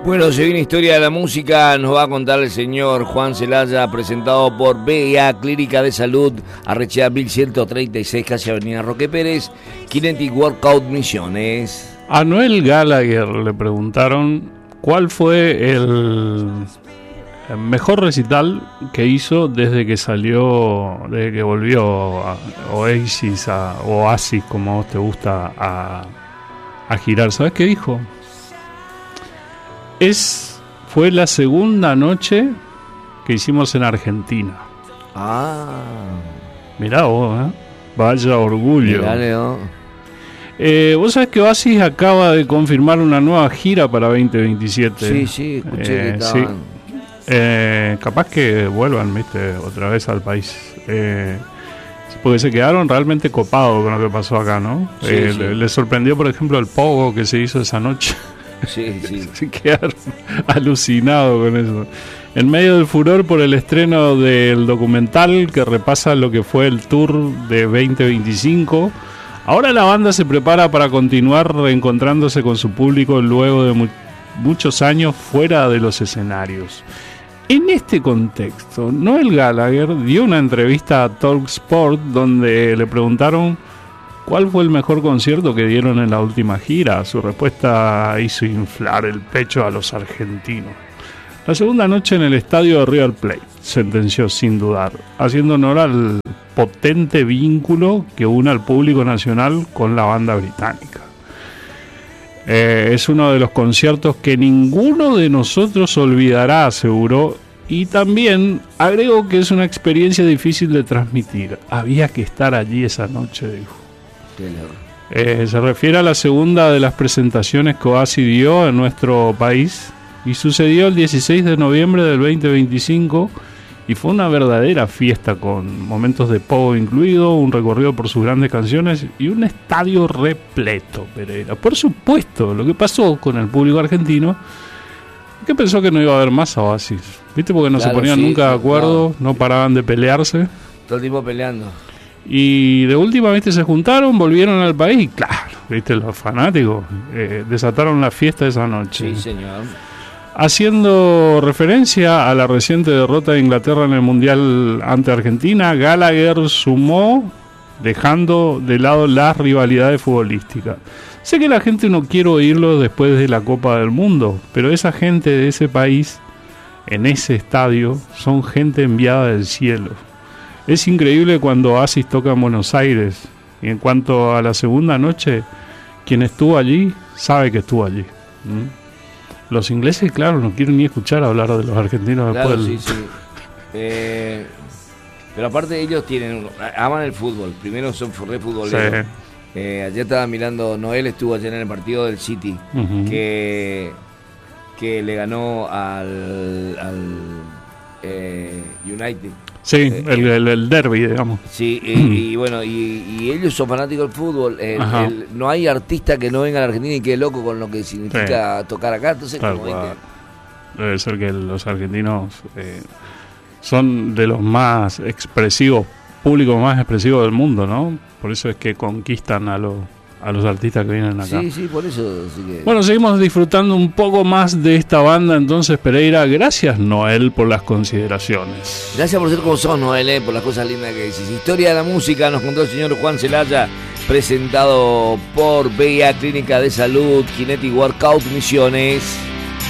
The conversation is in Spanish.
Bueno, se viene Historia de la Música, nos va a contar el señor Juan Celaya, presentado por BIA Clínica de Salud, Arrechea 1136, casi Avenida Roque Pérez, Kinetic Workout Misiones. A Noel Gallagher le preguntaron cuál fue el mejor recital que hizo desde que volvió a Oasis, como a vos te gusta, a girar. ¿Sabés qué dijo? Fue la segunda noche que hicimos en Argentina. Mirá vos, vaya orgullo. Mirá, Leo. Vos sabés que Oasis acaba de confirmar una nueva gira para 2027. Sí, escuché que estaban. Sí. Capaz que vuelvan, viste, otra vez al país. Porque se quedaron realmente copados con lo que pasó acá, ¿no? Sí. Les sorprendió, por ejemplo, el pogo que se hizo esa noche. Sí. Se quedaron alucinados con eso. En medio del furor por el estreno del documental que repasa lo que fue el tour de 2025, ahora la banda se prepara para continuar reencontrándose con su público luego de muchos años fuera de los escenarios. En este contexto, Noel Gallagher dio una entrevista a TalkSport donde le preguntaron ¿cuál fue el mejor concierto que dieron en la última gira? Su respuesta hizo inflar el pecho a los argentinos. La segunda noche en el estadio de River Plate, sentenció sin dudar, haciendo honor al potente vínculo que une al público nacional con la banda británica. Es uno de los conciertos que ninguno de nosotros olvidará, aseguró, y también agregó que es una experiencia difícil de transmitir. Había que estar allí esa noche, dijo. Se refiere a la segunda de las presentaciones que Oasis dio en nuestro país y sucedió el 16 de noviembre del 2025 y fue una verdadera fiesta con momentos de pogo incluido, un recorrido por sus grandes canciones y un estadio repleto, Pereira. Por supuesto, lo que pasó con el público argentino, que pensó que no iba a haber más a Oasis, ¿viste? Porque no se ponían nunca de acuerdo, no paraban de pelearse. Todo el tiempo peleando. Y de última, ¿viste? Se juntaron, volvieron al país y claro, ¿viste? Los fanáticos desataron la fiesta esa noche. Sí, señor. Haciendo referencia a la reciente derrota de Inglaterra en el Mundial ante Argentina, Gallagher sumó, dejando de lado las rivalidades futbolísticas. Sé que la gente no quiere oírlo después de la Copa del Mundo, pero esa gente de ese país, en ese estadio, son gente enviada del cielo. Es increíble cuando Oasis toca en Buenos Aires. Y en cuanto a la segunda noche, quien estuvo allí sabe que estuvo allí. Los ingleses, claro, no quieren ni escuchar hablar de los argentinos claro, después. Sí. Pero aparte ellos aman el fútbol. Primero son re futboleros. Sí. Ayer estaba mirando, Noel estuvo ayer en el partido del City, que le ganó al United. Sí, el derbi, digamos. Sí, y bueno, y ellos son fanáticos del fútbol. No hay artista que no venga a la Argentina y quede loco con lo que significa tocar acá. Entonces, debe ser que los argentinos son de los más expresivos, públicos más expresivos del mundo, ¿no? Por eso es que conquistan a los artistas que vienen acá. Sí, por eso. Sí que... Bueno, seguimos disfrutando un poco más de esta banda entonces, Pereira. Gracias, Noel, por las consideraciones. Gracias por ser como sos, Noel, por las cosas lindas que decís. Historia de la música nos contó el señor Juan Celaya, presentado por BIA Clínica de Salud, Kinetic Workout Misiones.